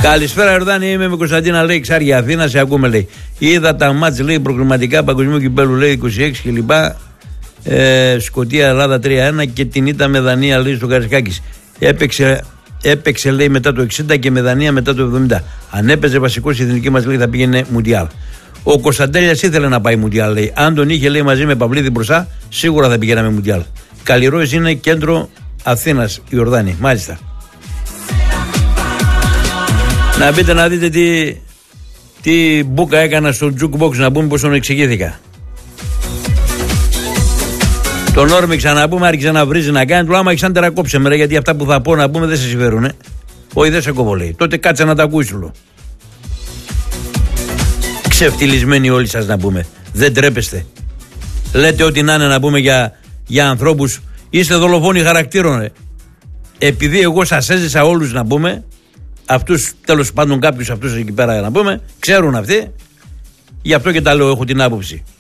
Καλησπέρα, Ιορδάνη. Είμαι με Κωνσταντίνα, λέει, Ξάρια Αθήνα. Σε ακούμε, λέει. Είδα τα μάτς, λέει, προκριματικά παγκοσμίου κυπέλου, λέει, 26 κλπ. Σκωτία Ελλάδα 3-1 και την ήττα με Δανία, λέει, στο Καρισκάκης. Έπαιξε, λέει, μετά το 60 και με Δανία μετά το 70. Αν έπαιζε βασικός η εθνική μας, λέει, θα πήγαινε Μουντιάλ. Ο Κωνσταντέλιας ήθελε να πάει Μουντιάλ, λέει. Αν τον είχε, λέει, μαζί με Παυλίδη μπροστά, σίγουρα θα πηγαίναμε Μουντιάλ. Καλλιρόης είναι κέντρο Αθήνας, Ιορδάνη. Μάλιστα. Να μπείτε να δείτε τι μπούκα έκανα στο jukebox, να πούμε πως τον εξηγήθηκα. Τον όρμηξα να πούμε, άρχισε να βρίζει να κάνει. Του άμα Αλεξάνδρα κόψε μέρα, γιατί αυτά που θα πω να πούμε δεν σε συμφέρουν. Όχι, δεν σε κόβω, λέει. Τότε κάτσε να τα ακούσει, σου λέω. Ξεφτυλισμένοι όλοι σας να πούμε. Δεν τρέπεστε. Λέτε ό,τι να είναι να πούμε για ανθρώπους. Είστε δολοφόνοι χαρακτήρων. Επειδή εγώ σας έζησα όλους να πούμε, αυτούς τέλος πάντων κάποιους αυτούς εκεί πέρα να πούμε, ξέρουν αυτοί. Γι' αυτό και τα λέω, έχω την άποψη.